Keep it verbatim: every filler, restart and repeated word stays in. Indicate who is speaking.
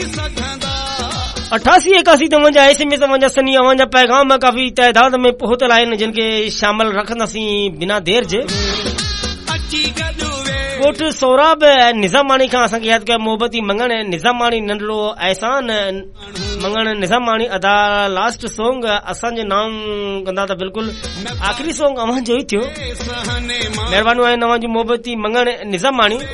Speaker 1: अठासी इक्यासी तवंजा S M S तवंजा सनी अवंजा पैगाम काफ़ी तइदाद में पहुतल आहिनि जिन खे शामिल रखंदासीं बिना देर जे। कोट सौराब निज़ामानी खां असांखे यादि कयो मोहबती मंगण निज़ामानी नंढड़ो एहसान मंगण निज़ामानी अदा लास्ट सॉन्ग असांजे नाम कंदा त बिल्कुलु आख़िरी सॉन्ग अव्हां जो ई थियो। महिरबानी आहे नवां जी मोहबती मंगण निज़ामानी